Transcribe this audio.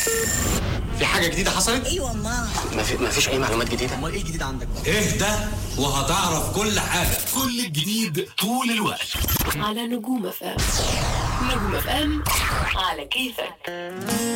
في حاجة جديدة حصلت؟ ايوه والله. ما فيش أي معلومات جديدة؟ امال ايه الجديد عندك بقى؟ اهدى وهتعرف كل حاجة. كل الجديد طول الوقت على نجوم FM. نجوم FM على كيفك.